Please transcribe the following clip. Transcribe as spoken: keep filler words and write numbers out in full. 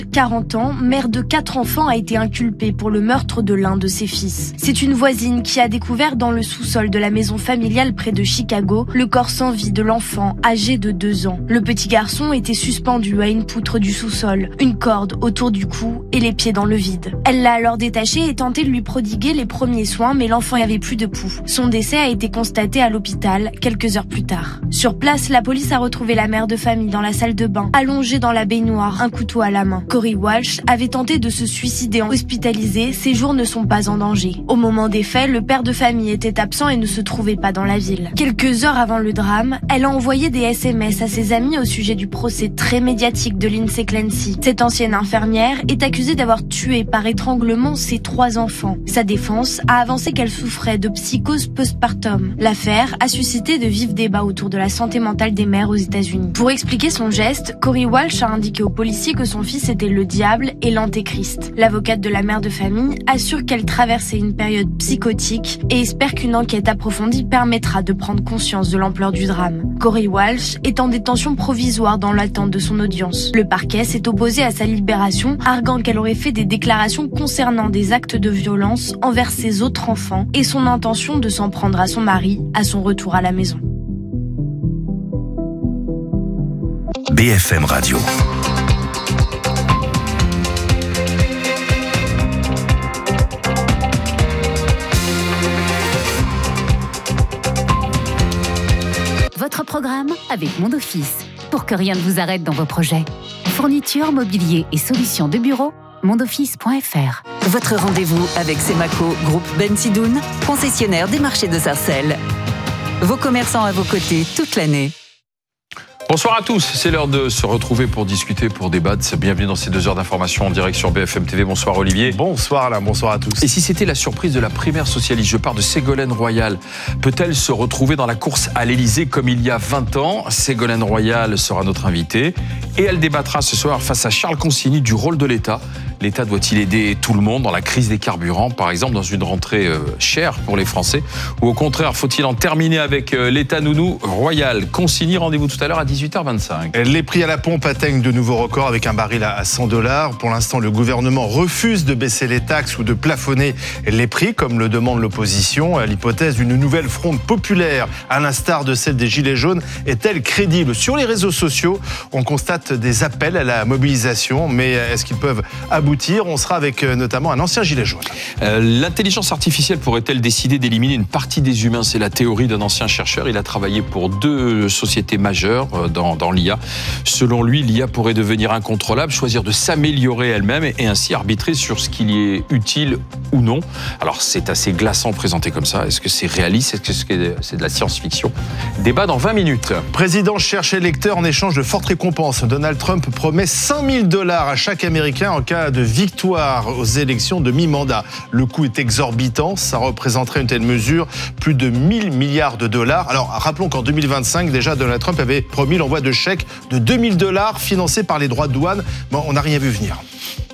quarante ans, mère de quatre enfants, a été inculpée pour le meurtre de l'un de ses fils. C'est une voisine qui a découvert dans le sous-sol de la maison familiale près de Chicago le corps sans vie de l'enfant âgé de deux ans. Le petit garçon était suspendu à une poutre du sous-sol, une corde autour du cou et les pieds dans le vide. Elle l'a alors détaché et tenté de lui prodiguer les premiers soins, mais l'enfant n'avait plus de pouls. Son décès a été constaté à l'hôpital quelques heures plus tard. Sur place, la police a retrouvé la mère de famille dans la salle de bain, allongée dans la baignoire, un couteau à la main. Corey Walsh avait tenté de se suicider en hospitalisé, ses jours ne sont pas en danger. Au moment des faits, le père de famille était absent et ne se trouvait pas dans la ville. Quelques heures avant le drame, elle a envoyé des S M S à ses amis au sujet du procès très médiatique de Lindsay Clancy. Cette ancienne infirmière est accusée d'avoir tué par étranglement ses trois enfants. Sa défense a avancé qu'elle souffrait de psychose postpartum. L'affaire a suscité de vifs débats autour de la santé mentale des mères aux États-Unis. Pour expliquer son geste, Corey Walsh a indiqué aux policiers que son fils était le diable et l'antéchrist. L'avocate de la mère de famille assure qu'elle traversait une période psychotique et espère qu'une enquête approfondie permettra de prendre conscience de l'ampleur du drame. Corey Walsh est en détention provisoire dans l'attente de son audience. Le parquet s'est opposé à sa libération, arguant qu'elle aurait fait des déclarations concernant des actes de violence envers ses autres enfants et son intention de s'en prendre à son mari à son retour à la maison. B F M Radio. Votre programme avec Mon Office, pour que rien ne vous arrête dans vos projets. Fourniture, mobilier et solutions de bureau, mondoffice point f r. Votre rendez-vous avec Semaco, groupe Ben Sidoun, concessionnaire des marchés de Sarcelles. Vos commerçants à vos côtés toute l'année. Bonsoir à tous, c'est l'heure de se retrouver pour discuter, pour débattre. Bienvenue dans ces deux heures d'information en direct sur B F M T V. Bonsoir Olivier. Bonsoir Alain, bonsoir à tous. Et si c'était la surprise de la primaire socialiste, je pars de Ségolène Royal. Peut-elle se retrouver dans la course à l'Élysée comme il y a vingt ans ? Ségolène Royal sera notre invitée et elle débattra ce soir face à Charles Consigny du rôle de l'État. L'État doit-il aider tout le monde dans la crise des carburants, par exemple dans une rentrée euh, chère pour les Français ? Ou au contraire, faut-il en terminer avec euh, l'État nounou Royal ? Consigny, rendez-vous tout à l'heure à dix-huit heures vingt-cinq. Les prix à la pompe atteignent de nouveaux records avec un baril à cent dollars. Pour l'instant, le gouvernement refuse de baisser les taxes ou de plafonner les prix, comme le demande l'opposition. L'hypothèse d'une nouvelle fronde populaire, à l'instar de celle des Gilets jaunes, est-elle crédible ? Sur les réseaux sociaux, on constate des appels à la mobilisation, mais est-ce qu'ils peuvent aboutir ? On sera avec notamment un ancien gilet jaune. Euh, l'intelligence artificielle pourrait-elle décider d'éliminer une partie des humains ? C'est la théorie d'un ancien chercheur. Il a travaillé pour deux sociétés majeures dans, dans l'I A. Selon lui, l'I A pourrait devenir incontrôlable, choisir de s'améliorer elle-même et ainsi arbitrer sur ce qui y est utile ou non. Alors c'est assez glaçant présenté comme ça. Est-ce que c'est réaliste ? Est-ce que c'est de la science-fiction ? Débat dans vingt minutes. Président cherche électeur en échange de fortes récompenses. Donald Trump promet cinq mille dollars à chaque Américain en cas de victoire aux élections de mi-mandat. Le coût est exorbitant, ça représenterait une telle mesure plus de mille milliards de dollars. Alors rappelons qu'en deux mille vingt-cinq, déjà Donald Trump avait promis l'envoi de chèques de deux mille dollars financés par les droits de douane. Bon, on n'a rien vu venir.